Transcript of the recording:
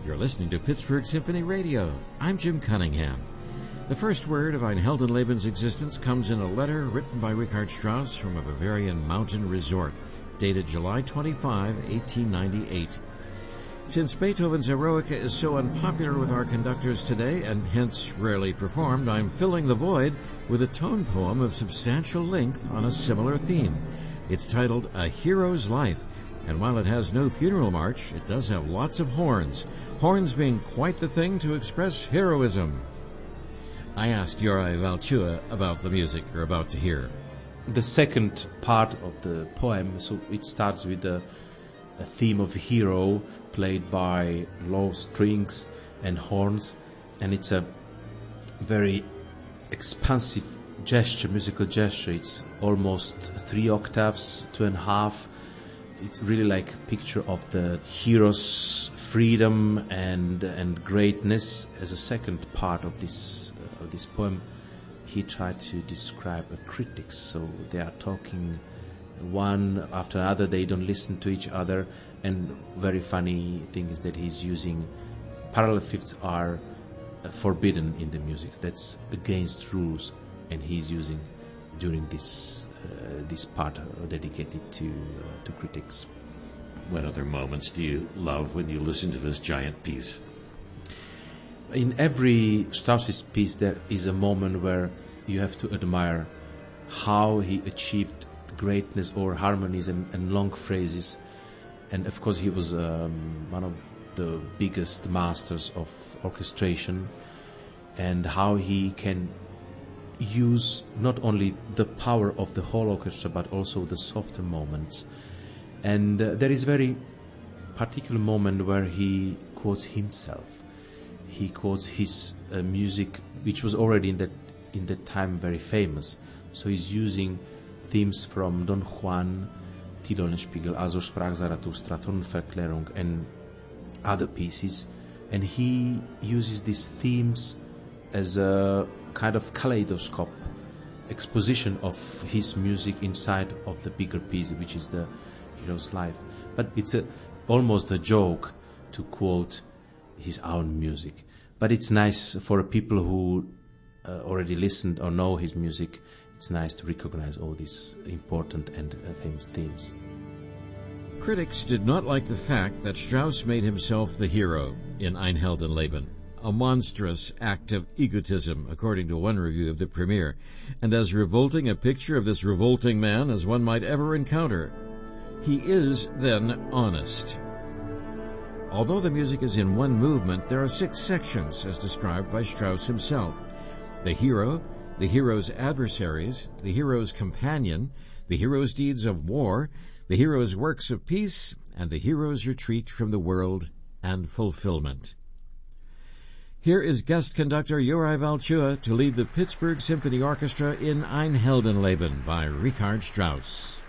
You're listening to Pittsburgh Symphony Radio. I'm Jim Cunningham. The first word of Ein Heldenleben's existence comes in a letter written by Richard Strauss from a Bavarian mountain resort, dated July 25, 1898. Since Beethoven's Eroica is so unpopular with our conductors today, and hence rarely performed, I'm filling the void with a tone poem of substantial length on a similar theme. It's titled A Hero's Life, and while it has no funeral march, it does have lots of horns, horns being quite the thing to express heroism. I asked Yorai Valchua about the music you're about to hear. The second part of the poem, so it starts with a theme of a hero played by low strings and horns, and it's a very expansive gesture, musical gesture. It's almost 3 octaves, 2.5. It's really like a picture of the hero's freedom and greatness. As a second part of this poem, he tried to describe a critics. So they are talking one after another. They don't listen to each other. And very funny thing is that he's using parallel fifths are forbidden in the music. That's against rules, and he's using during this part dedicated to critics. What other moments do you love when you listen to this giant piece? In every Strauss's piece there is a moment where you have to admire how he achieved greatness or harmonies and long phrases. And of course he was one of the biggest masters of orchestration, and how he can use not only the power of the whole orchestra but also the softer moments. And there is a very particular moment where he quotes himself. He quotes his music, which was already in that time very famous. So he's using themes from Don Juan, Till Eulenspiegel, Also sprach Zarathustra, Thronverklärung, and other pieces. And he uses these themes as a kind of kaleidoscope exposition of his music inside of the bigger piece, which is the hero's life. But it's almost a joke to quote his own music. But it's nice for people who already listened or know his music. It's nice to recognize all these important and famous themes. Critics did not like the fact that Strauss made himself the hero in Ein Heldenleben, a monstrous act of egotism, according to one review of the premiere, and as revolting a picture of this revolting man as one might ever encounter. He is, then, honest. Although the music is in one movement, there are 6 sections, as described by Strauss himself. The hero, the hero's adversaries, the hero's companion, the hero's deeds of war, the hero's works of peace, and the hero's retreat from the world and fulfillment. Here is guest conductor Yorai Valchua to lead the Pittsburgh Symphony Orchestra in Ein Heldenleben by Richard Strauss.